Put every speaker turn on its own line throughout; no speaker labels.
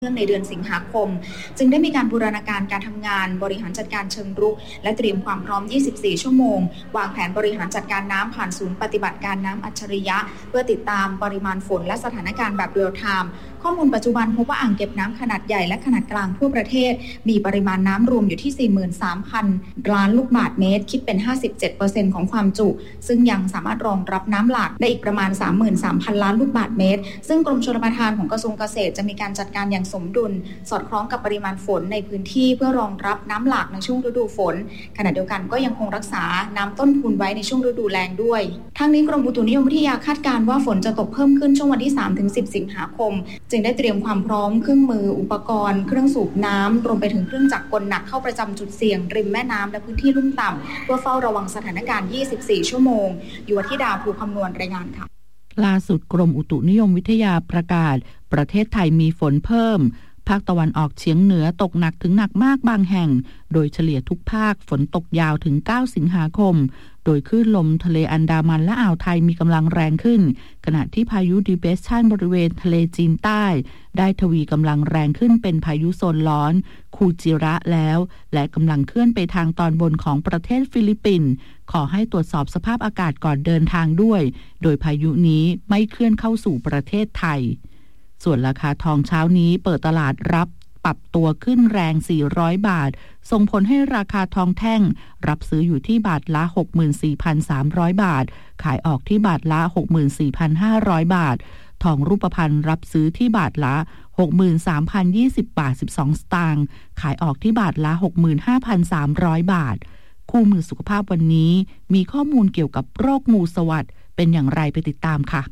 ในเดือนสิงหาคมจึงได้มีการบูรณาการการทำงานบริหารจัดการเชิงรุกและเตรียมความพร้อม 24 ชั่วโมงวางแผนบริหารจัดการน้ำผ่านศูนย์ปฏิบัติการน้ำอัจฉริยะเพื่อติดตามปริมาณฝนและสถานการณ์แบบเรียลไทม์ข้อมูลปัจจุบันพบว่าอ่างเก็บน้ำขนาดใหญ่และขนาดกลางทั่วประเทศมีปริมาณน้ำรวมอยู่ที่ 43,000 ล้านลูกบาศก์เมตรคิดเป็น 57% ของความจุซึ่งยังสามารถรองรับน้ำหลากได้อีกประมาณ 33,000 ล้านลูกบาศก์เมตรซึ่งกรมชลประทานของกระทรวงเกษตรจะมีการจัดการอย่างสมดุลสอดคล้องกับปริมาณฝนในพื้นที่เพื่อรองรับน้ำหลากในช่วงฤดูฝนขณะเดียวกันก็ยังคงรักษาน้ำต้นทุนไว้ในช่วงฤดูแล้งด้วยทั้งนี้กรมอุตุนิยมวิทยาคาดการณ์ว่าฝนจะตกเพิ่มขึ้นช่วงวันที่ 3-10 สิงหาคมจึงได้เตรียมความพร้อมเครื่องมืออุปกรณ์เครื่องสูบน้ำรวมไปถึงเครื่องจักรกลหนักเข้าประจำจุดเสี่ยงริมแม่น้ำและพื้นที่ลุ่มต่ำเพื่อเฝ้าระวังสถานการณ์ 24 ชั่วโมงอยู่ที่ดาวภูคำนวณรายงานค่ะ
ล่าสุดกรมอุตุนิยมวิทยาประกาศประเทศไทยมีฝนเพิ่มภาคตะวันออกเฉียงเหนือตกหนักถึงหนักมากบางแห่งโดยเฉลี่ยทุกภาคฝนตกยาวถึง 9 สิงหาคมโดยคลื่นลมทะเลอันดามันและอ่าวไทยมีกำลังแรงขึ้นขณะที่พายุดีเปรสชันบริเวณทะเลจีนใต้ได้ทวีกำลังแรงขึ้นเป็นพายุโซนร้อนคูจิระแล้วและกำลังเคลื่อนไปทางตอนบนของประเทศฟิลิปปินส์ขอให้ตรวจสอบสภาพอากาศก่อนเดินทางด้วยโดยพายุนี้ไม่เคลื่อนเข้าสู่ประเทศไทยส่วนราคาทองเช้านี้เปิดตลาดรับปรับตัวขึ้นแรง400บาทส่งผลให้ราคาทองแท่งรับซื้ออยู่ที่บาทละ 64,300 บาทขายออกที่บาทละ 64,500 บาททองรูปพรรณรับซื้อที่บาทละ 63,020 บาท12สตางค์ขายออกที่บาทละ 65,300 บาทคู่มือสุขภาพวันนี้มีข้อมูลเกี่ยวกับโรคงูสวัสด์เป็นอย่างไรไปติดตามค่ะ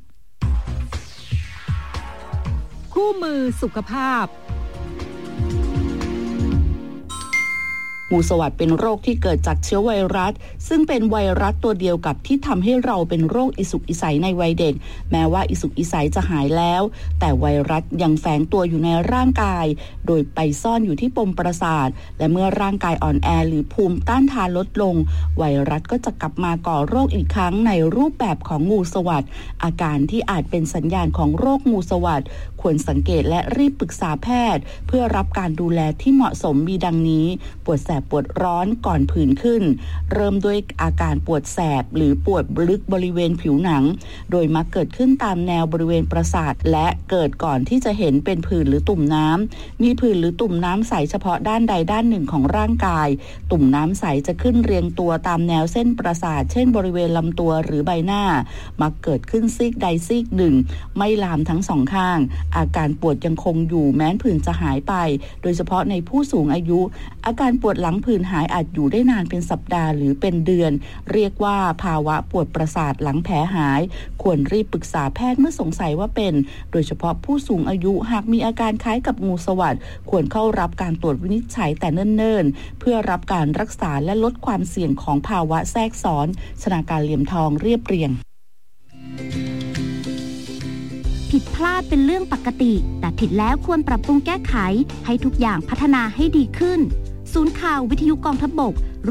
คู่มือสุขภาพ
งูสวัสด์เป็นโรคที่เกิดจากเชื้อไวรัสซึ่งเป็นไวรัสตัวเดียวกับที่ทำให้เราเป็นโรคอิสุกอิสัยในวัยเด็กแม้ว่าอิสุกอิสัยจะหายแล้วแต่ไวรัสยังแฝงตัวอยู่ในร่างกายโดยไปซ่อนอยู่ที่ปมประสาทและเมื่อร่างกายอ่อนแอหรือภูมิต้านทานลดลงไวรัสก็จะกลับมาก่อโรคอีกครั้งในรูปแบบของงูสวัสด์อาการที่อาจเป็นสัญญาณของโรคงูสวัสด์ควรสังเกตและรีบปรึกษาแพทย์เพื่อรับการดูแลที่เหมาะสมมีดังนี้ปวดแสบปวดร้อนก่อนผื่นขึ้นเริ่มด้วยอาการปวดแสบหรือปวดลึกบริเวณผิวหนังโดยมักเกิดขึ้นตามแนวบริเวณประสาทและเกิดก่อนที่จะเห็นเป็นผื่นหรือตุ่มน้ำมีผื่นหรือตุ่มน้ำใสเฉพาะด้านใดด้านหนึ่งของร่างกายตุ่มน้ำใสจะขึ้นเรียงตัวตามแนวเส้นประสาทเช่นบริเวณลำตัวหรือใบหน้ามักเกิดขึ้นซีกใดซีกหนึ่งไม่ลามทั้งสองข้างอาการปวดยังคงอยู่แม้ผื่นจะหายไปโดยเฉพาะในผู้สูงอายุอาการปวดหลังผื่นหายอาจอยู่ได้นานเป็นสัปดาห์หรือเป็นเดือนเรียกว่าภาวะปวดประสาทหลังแผลหายควรรีบปรึกษาแพทย์เมื่อสงสัยว่าเป็นโดยเฉพาะผู้สูงอายุหากมีอาการคล้ายกับงูสวัสด์ควรเข้ารับการตรวจวินิจฉัยแต่เนิ่นๆเพื่อรับการรักษาและลดความเสี่ยงของภาวะแทรกซ้อนชนาการเหลี่ยมทองเรียบเรียง
ผิดพลาดเป็นเรื่องปกติแต่ผิดแล้วควรปรับปรุงแก้ไขให้ทุกอย่างพัฒนาให้ดีขึ้นศูนย์ข่าววิทยุกองทัพบก